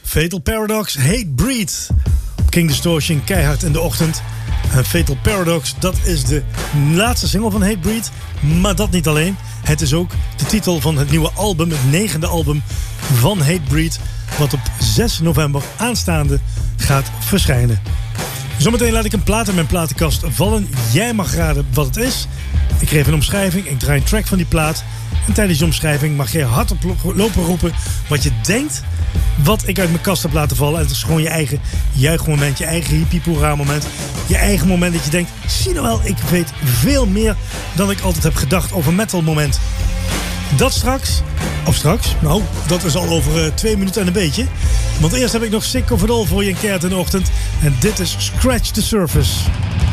Fatal Paradox, Hatebreed. King Distortion, keihard in de ochtend. En Fatal Paradox, dat is de laatste single van Hatebreed. Maar dat niet alleen. Het is ook de titel van het nieuwe album, het 9e album van Hatebreed, wat op 6 november aanstaande gaat verschijnen. Zometeen laat ik een plaat in mijn platenkast vallen. Jij mag raden wat het is. Ik geef een omschrijving, ik draai een track van die plaat. En tijdens die omschrijving mag je hardop lopen roepen wat je denkt wat ik uit mijn kast heb laten vallen. En het is gewoon je eigen juichmoment, je eigen hippie-poera moment. Je eigen moment dat je denkt, zie nou wel, ik weet veel meer dan ik altijd heb gedacht over metal moment. Dat straks, nou, dat is al over 2 minuten en een beetje. Want eerst heb ik nog Sick of It All voor je in keert in de ochtend. En dit is Scratch the Surface.